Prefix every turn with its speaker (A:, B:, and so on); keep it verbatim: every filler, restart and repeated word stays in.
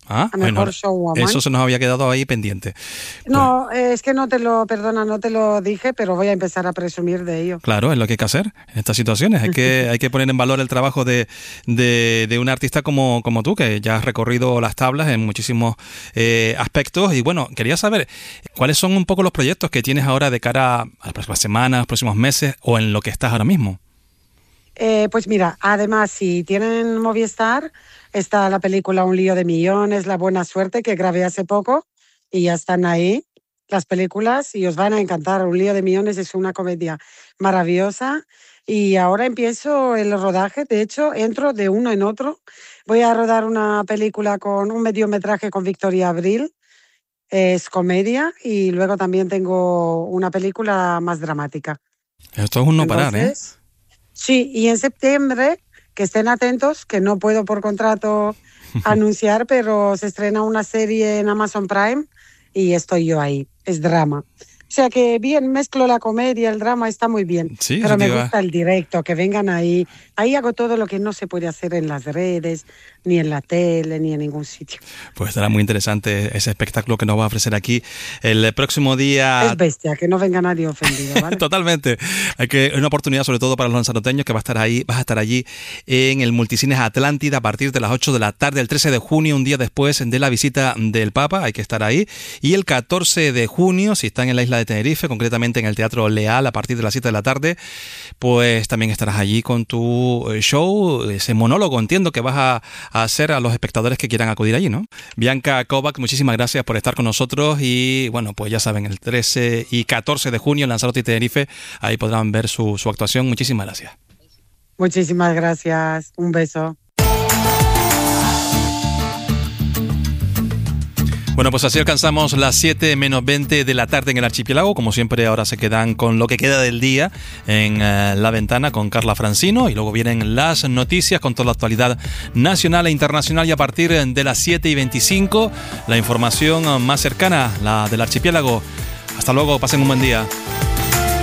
A: Ah,
B: a Mejor
A: bueno,
B: Showwoman.
A: eso se nos había quedado ahí pendiente.
B: No, pues, eh, es que no te lo, perdona, no te lo dije, pero voy a empezar a presumir de ello.
A: Claro, es lo que hay que hacer en estas situaciones. Hay que, hay que poner en valor el trabajo de, de, de un artista como, como tú, que ya has recorrido las tablas en muchísimos eh, aspectos. Y bueno, quería saber cuáles son un poco los proyectos que tienes ahora de cara a las próximas semanas, próximos meses o en lo que estás ahora mismo.
B: Eh, pues mira, además, si tienen Movistar, está la película Un lío de millones, La buena suerte, que grabé hace poco y ya están ahí las películas y os van a encantar. Un lío de millones es una comedia maravillosa y ahora empiezo el rodaje. De hecho, entro de uno en otro. Voy a rodar una película con un mediometraje con Victoria Abril, es comedia, y luego también tengo una película más dramática.
A: Esto es un no parar, ¿eh?
B: Entonces, sí, y en septiembre, que estén atentos, que no puedo por contrato anunciar, pero se estrena una serie en Amazon Prime y estoy yo ahí. Es drama. O sea que bien, mezclo la comedia, el drama, está muy bien.
A: Sí,
B: pero
A: eso te
B: me
A: iba-
B: gusta el directo, que vengan ahí. Ahí hago todo lo que no se puede hacer en las redes, ni en la tele, ni en ningún sitio.
A: Pues estará muy interesante ese espectáculo que nos va a ofrecer aquí el próximo día.
B: Es bestia, que no venga nadie ofendido, ¿vale?
A: Totalmente. Hay que una oportunidad sobre todo para los lanzaroteños, que va a estar ahí, vas a estar allí en el Multicines Atlántida a partir de las ocho de la tarde, el trece de junio, un día después de la visita del Papa. Hay que estar ahí. Y el catorce de junio, si están en la isla de Tenerife, concretamente en el Teatro Leal a partir de las siete de la tarde, pues también estarás allí con tu show, ese monólogo, entiendo, que vas a, a hacer a los espectadores que quieran acudir allí, ¿no? Bianca Kovac, muchísimas gracias por estar con nosotros y bueno, pues ya saben, el trece y catorce de junio en Lanzarote y Tenerife, ahí podrán ver su, su actuación. Muchísimas gracias.
B: Muchísimas gracias. Un beso.
A: Bueno, pues así alcanzamos las siete menos veinte de la tarde en el archipiélago. Como siempre, ahora se quedan con lo que queda del día en uh, La Ventana con Carla Francino y luego vienen las noticias con toda la actualidad nacional e internacional y a partir de las siete y veinticinco la información más cercana, la del archipiélago. Hasta luego, pasen un buen día.